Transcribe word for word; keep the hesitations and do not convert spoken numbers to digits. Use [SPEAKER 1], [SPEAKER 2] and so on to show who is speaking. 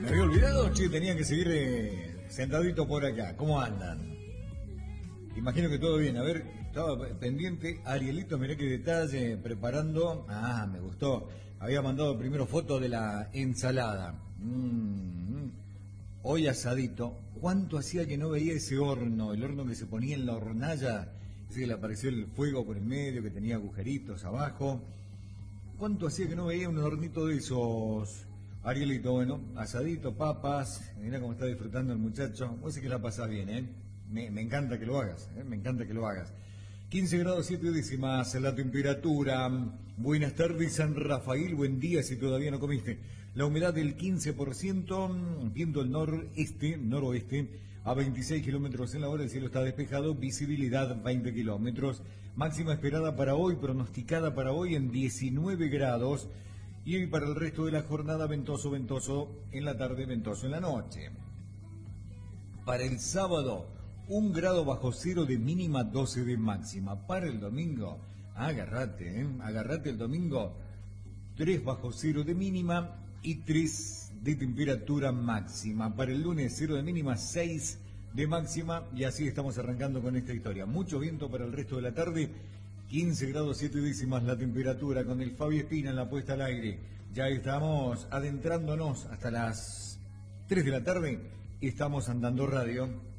[SPEAKER 1] Me había olvidado, che, tenía que seguir eh, sentadito por acá. ¿Cómo andan? Imagino que todo bien. A ver, estaba pendiente. Arielito, mirá qué detalle, preparando. Ah, me gustó. Había mandado primero foto de la ensalada. Mm, hoy asadito. ¿Cuánto hacía que no veía ese horno? El horno que se ponía en la hornalla. Ese que le apareció el fuego por el medio, que tenía agujeritos abajo. ¿Cuánto hacía que no veía un hornito de esos? Arielito, bueno, asadito, papas, mira cómo está disfrutando el muchacho. Vos sé que la pasás bien, ¿eh? Me, me encanta que lo hagas, ¿eh? Me encanta que lo hagas. quince grados siete décimas la temperatura. Buenas tardes, San Rafael, buen día si todavía no comiste. La humedad del quince por ciento, viento el noreste, noroeste, a veintiséis kilómetros en la hora, el cielo está despejado, visibilidad veinte kilómetros. Máxima esperada para hoy, pronosticada para hoy en diecinueve grados. Y hoy para el resto de la jornada, ventoso, ventoso en la tarde, ventoso en la noche. Para el sábado, un grado bajo cero de mínima, doce de máxima. Para el domingo, agárrate, ¿eh? Agárrate el domingo, tres bajo cero de mínima y tres de temperatura máxima. Para el lunes, cero de mínima, seis de máxima. Y así estamos arrancando con esta historia. Mucho viento para el resto de la tarde. quince grados siete décimas la temperatura con el Fabi Espina en la puesta al aire. Ya estamos adentrándonos hasta las tres de la tarde. Estamos andando radio.